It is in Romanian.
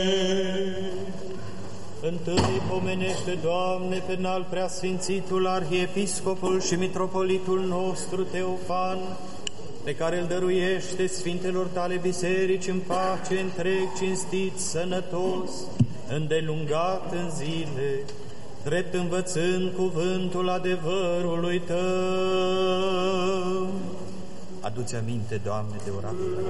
Întâi pomenește, Doamne, pe înalt preasfințitul arhiepiscopul și mitropolitul nostru Teofan, pe care îl dăruiește Sfintelor tale biserici în pace, întreg, cinstit, sănătos, îndelungat în zile, drept învățând cuvântul adevărului Tău. Adu-ți aminte, Doamne, de oracolul